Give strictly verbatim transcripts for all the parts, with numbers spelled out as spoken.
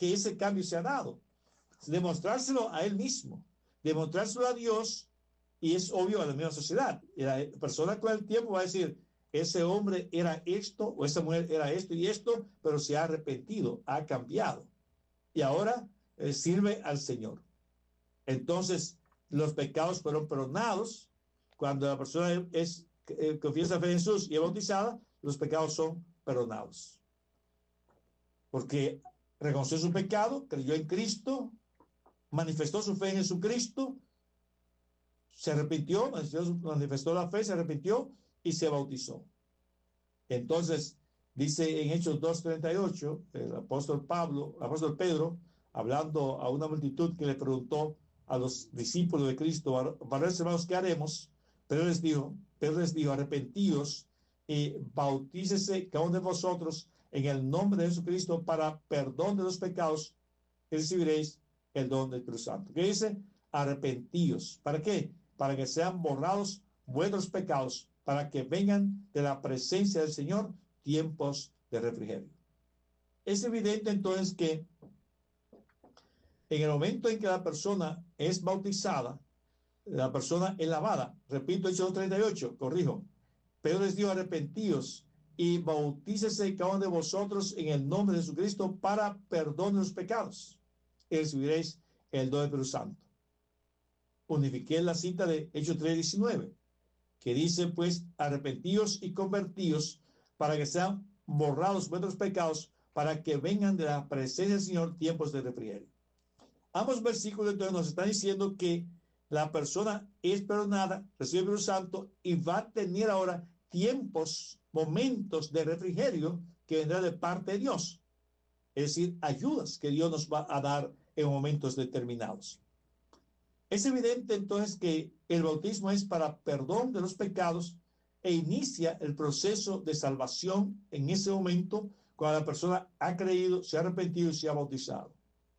que ese cambio se ha dado. Demostrárselo a él mismo, demostrárselo a Dios, y es obvio a la misma sociedad. Y la persona con el tiempo va a decir, ese hombre era esto, o esa mujer era esto y esto, pero se ha arrepentido, ha cambiado. Y ahora eh, sirve al Señor. Entonces, los pecados fueron perdonados. Cuando la persona es, eh, confiesa fe en Jesús y es bautizada, los pecados son perdonados. Porque reconoció su pecado, creyó en Cristo, manifestó su fe en Jesucristo, se arrepintió, manifestó, manifestó la fe, se arrepintió y se bautizó. Entonces, dice en Hechos dos treinta y ocho, el apóstol Pablo, el apóstol Pedro, hablando a una multitud que le preguntó a los discípulos de Cristo, varones hermanos, ¿qué haremos? Pedro les dijo, Pedro les dijo, arrepentíos y bautícese cada uno de vosotros en el nombre de Jesucristo para perdón de los pecados, y recibiréis el don del Espíritu Santo. ¿Qué dice? Arrepentíos. ¿Para qué? Para que sean borrados vuestros pecados, para que vengan de la presencia del Señor tiempos de refrigerio. Es evidente entonces que en el momento en que la persona es bautizada, la persona es lavada. Repito, Hechos dos treinta y ocho, corrijo. Pedro les dijo, arrepentíos y bautícese cada uno de vosotros en el nombre de Jesucristo para perdón de los pecados, y recibiréis el don del Espíritu Santo. Unifiqué la cita de Hechos tres diecinueve, que dice, pues, arrepentíos y convertíos para que sean borrados vuestros pecados, para que vengan de la presencia del Señor tiempos de refrigerio. Ambos versículos entonces nos están diciendo que la persona es perdonada, recibe el Espíritu Santo y va a tener ahora tiempos, momentos de refrigerio que vendrá de parte de Dios. Es decir, ayudas que Dios nos va a dar en momentos determinados. Es evidente entonces que el bautismo es para perdón de los pecados e inicia el proceso de salvación en ese momento cuando la persona ha creído, se ha arrepentido y se ha bautizado.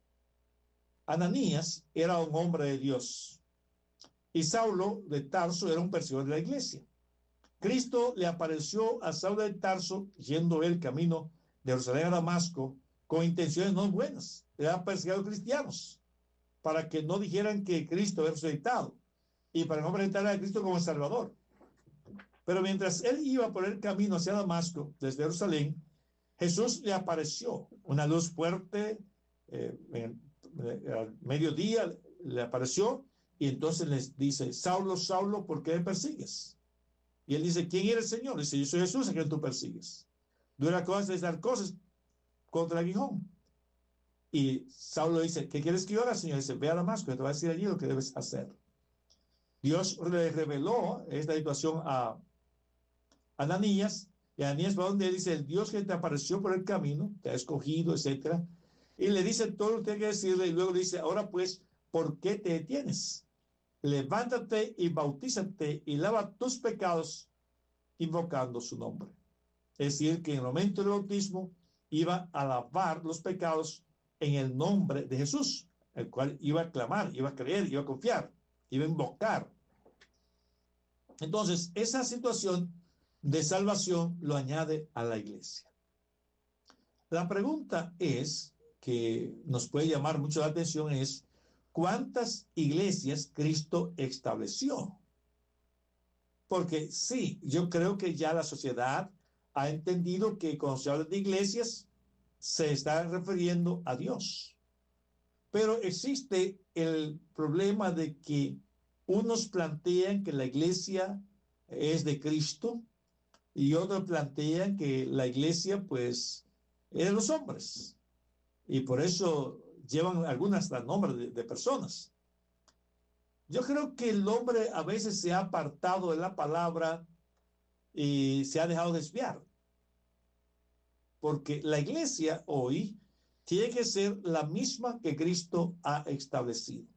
Ananías era un hombre de Dios y Saulo de Tarso era un perseguidor de la iglesia. Cristo le apareció a Saulo de Tarso yendo el camino de Jerusalén a Damasco con intenciones no buenas. Era perseguidor de cristianos para que no dijeran que Cristo había resucitado y para no presentar a Cristo como el Salvador. Pero mientras él iba por el camino hacia Damasco, desde Jerusalén, Jesús le apareció, una luz fuerte, eh, en, eh, al mediodía le apareció, y entonces les dice, Saulo, Saulo, ¿por qué me persigues? Y él dice, ¿quién eres, Señor? Dice, yo soy Jesús a quien tú persigues. Dura cosa es dar cosas contra el aguijón. Y Saulo dice, ¿qué quieres que yo haga, Señor? Dice, ve a Damasco, y te va a decir allí lo que debes hacer. Dios le reveló esta situación a Ananías, y Ananías va donde él dice, el Dios que te apareció por el camino, te ha escogido, etcétera, y le dice todo lo que tiene que decirle, y luego le dice, ahora pues, ¿por qué te detienes? Levántate y bautízate y lava tus pecados invocando su nombre. Es decir, que en el momento del bautismo iba a lavar los pecados en el nombre de Jesús, el cual iba a clamar, iba a creer, iba a confiar, iba a invocar. Entonces, esa situación de salvación lo añade a la iglesia. La pregunta es, que nos puede llamar mucho la atención, es ¿cuántas iglesias Cristo estableció? Porque sí, yo creo que ya la sociedad ha entendido que cuando se habla de iglesias se está refiriendo a Dios. Pero existe el problema de que unos plantean que la iglesia es de Cristo y otros plantean que la iglesia pues es de los hombres. Y por eso llevan algunas hasta nombres de, de personas. Yo creo que el hombre a veces se ha apartado de la palabra y se ha dejado desviar. Porque la iglesia hoy tiene que ser la misma que Cristo ha establecido.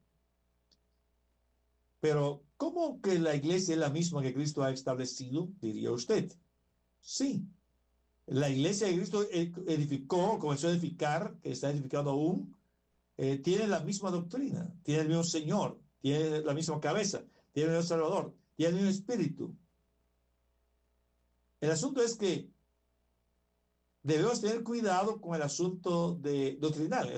Pero, ¿cómo que la iglesia es la misma que Cristo ha establecido? Diría usted. Sí. La iglesia que Cristo edificó, comenzó a edificar, que está edificando aún, eh, tiene la misma doctrina, tiene el mismo Señor, tiene la misma cabeza, tiene el mismo Salvador, tiene el mismo Espíritu. El asunto es que debemos tener cuidado con el asunto de doctrinal.